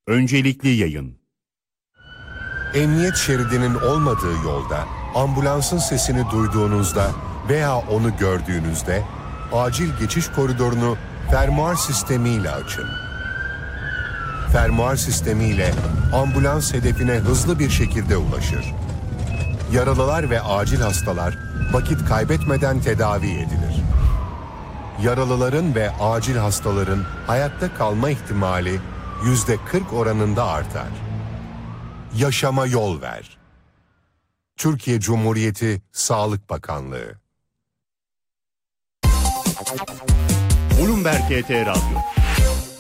Öncelikli yayın. Emniyet şeridinin olmadığı yolda ambulansın sesini duyduğunuzda veya onu gördüğünüzde acil geçiş koridorunu fermuar sistemiyle açın. Fermuar sistemiyle ambulans hedefine hızlı bir şekilde ulaşır. Yaralılar ve acil hastalar vakit kaybetmeden tedavi edilir. Yaralıların ve acil hastaların hayatta kalma ihtimali %40 oranında artar. Yaşama yol ver. Türkiye Cumhuriyeti Sağlık Bakanlığı. Bloomberg TT Radyo.